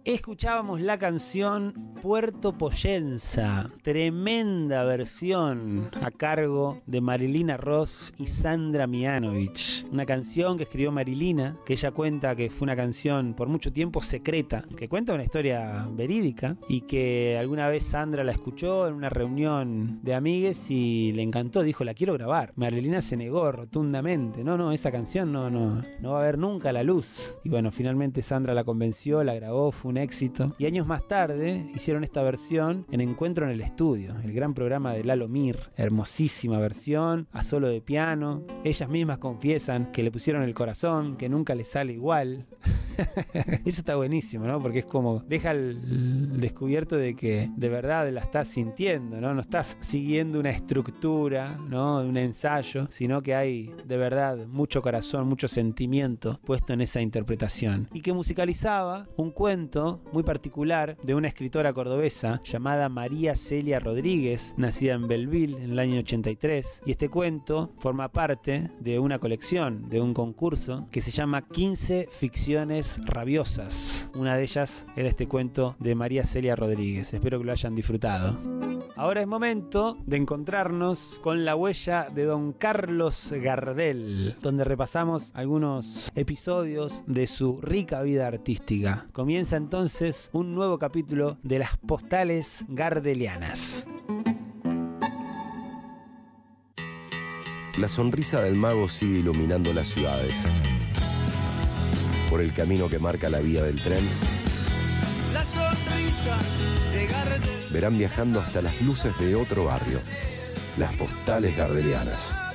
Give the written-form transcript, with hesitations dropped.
Escuchábamos la canción Puerto Poyenza, tremenda versión a cargo de Marilina Ross y Sandra Mianovich. Una canción que escribió Marilina, que ella cuenta que fue una canción por mucho tiempo secreta, que cuenta una historia verídica y que alguna vez Sandra la escuchó en una reunión de amigues y le encantó, dijo, la quiero grabar. Marilina se negó rotundamente, no, esa canción no va a ver nunca la luz. Y bueno, finalmente Sandra la convenció, la grabó, fue un éxito. Y años más tarde hicieron esta versión en Encuentro en el Estudio, el gran programa de Lalo Mir. Hermosísima versión, a solo de piano. Ellas mismas confiesan que le pusieron el corazón, que nunca les sale igual. Eso está buenísimo, ¿no? Porque es como deja el descubierto de que de verdad la estás sintiendo, ¿no? No estás siguiendo una estructura, ¿no? Un ensayo, sino que hay de verdad mucho corazón, mucho sentimiento puesto en esa interpretación. Y que musicalizaba un cuento muy particular de una escritora cordobesa llamada María Celia Rodríguez, nacida en Belleville en el año 83. Y este cuento forma parte de una colección, de un concurso que se llama 15 ficciones rabiosas. Una de ellas era este cuento de María Celia Rodríguez. Espero que lo hayan disfrutado. Ahora es momento de encontrarnos con la huella de don Carlos Gardel, donde repasamos algunos episodios de su rica vida artística. Comienza entonces un nuevo capítulo de las postales gardelianas. La sonrisa del mago sigue iluminando las ciudades. Por el camino que marca la vía del tren, la sonrisa de Gardel. Verán viajando hasta las luces de otro barrio, las postales gardelianas.